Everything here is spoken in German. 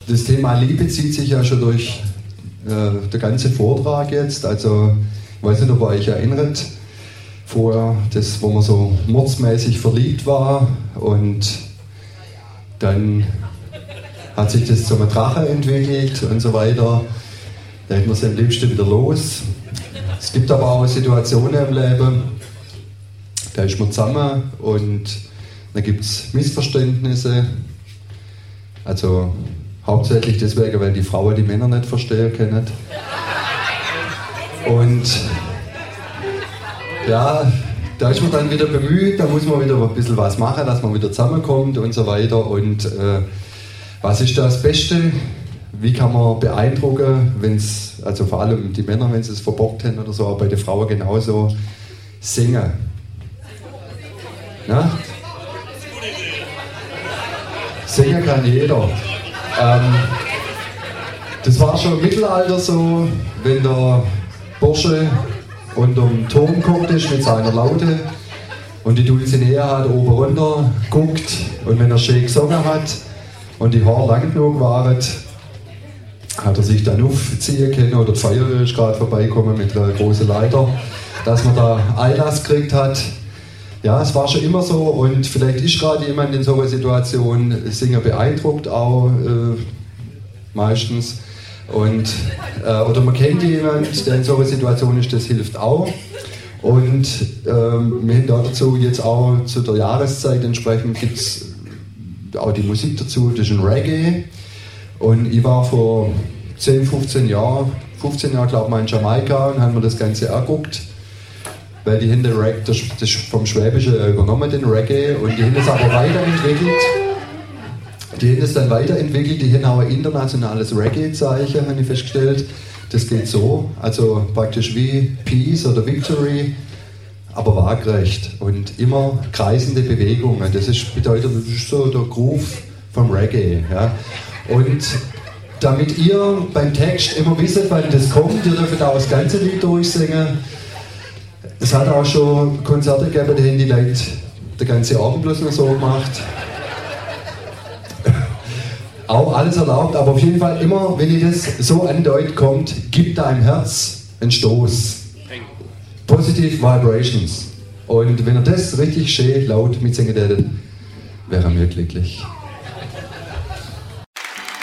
Das Thema Liebe zieht sich ja schon durch der ganze Vortrag jetzt. Also, ich weiß nicht, ob ihr euch erinnert, vorher, das, wo man so mordsmäßig verliebt war und dann hat sich das zu einem Drache entwickelt und so weiter. Da hätten wir es am liebsten wieder los. Es gibt aber auch Situationen im Leben, da ist man zusammen und dann gibt es Missverständnisse. Also hauptsächlich deswegen, weil die Frauen die Männer nicht verstehen können. Und ja, da ist man dann wieder bemüht, da muss man wieder ein bisschen was machen, dass man wieder zusammenkommt und so weiter. Und was ist das Beste? Wie kann man beeindrucken, wenn es, also vor allem die Männer, wenn sie es verbockt haben oder so, aber bei den Frauen genauso, singen. Na? Singen kann jeder. Das war schon im Mittelalter so, wenn der Bursche unterm Turm geguckt ist mit seiner Laute und die Dulcinea hat oben runter geguckt und wenn er schön gesungen hat und die Haare lang genug waren, hat er sich dann aufziehen können oder die Feuerwehr ist gerade vorbeigekommen mit einer großen Leiter, dass man da Einlass gekriegt hat. Ja, es war schon immer so und vielleicht ist gerade jemand in so einer Situation, Singer beeindruckt auch meistens. Und, oder man kennt jemanden, der in so einer Situation ist, das hilft auch. Und wir haben dazu jetzt auch zu der Jahreszeit entsprechend gibt es auch die Musik dazu, das ist ein Reggae. Und ich war vor 10, 15 Jahren glaube ich mal in Jamaika und haben mir das Ganze angeguckt. Weil die haben das vom Schwäbischen übernommen, den Reggae, und die haben es aber weiterentwickelt. Die haben auch ein internationales Reggae-Zeichen, habe ich festgestellt. Das geht so, also praktisch wie Peace oder Victory, aber waagrecht und immer kreisende Bewegungen. Das bedeutet, das ist so der Groove vom Reggae. Ja. Und damit ihr beim Text immer wisst, wann das kommt, ihr dürft auch das ganze Lied durchsingen. Es hat auch schon Konzerte gegeben, die haben die Leute den ganzen Abend bloß noch so gemacht. Auch alles erlaubt, aber auf jeden Fall immer, wenn ihr das so andeut kommt, gibt deinem Herz einen Stoß. Positive Vibrations. Und wenn ihr das richtig schön laut mitsingen würdet, wären wir glücklich.